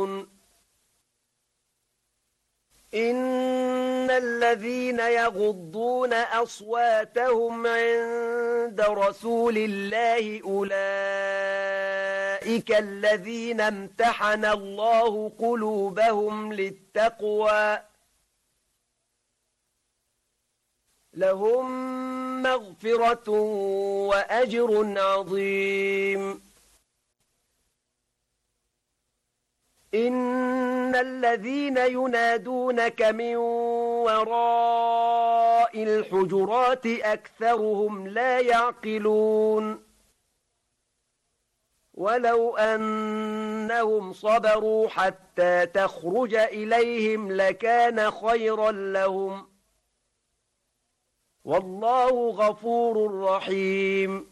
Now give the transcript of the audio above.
إن الذين يغضون أصواتهم عند رسول الله أولئك الذين امتحن الله قلوبهم للتقوى لهم مغفرة وأجر عظيم. إن الذين ينادونك من وراء الحجرات أكثرهم لا يعقلون ولو أنهم صبروا حتى تخرج إليهم لكان خيرا لهم والله غفور رحيم.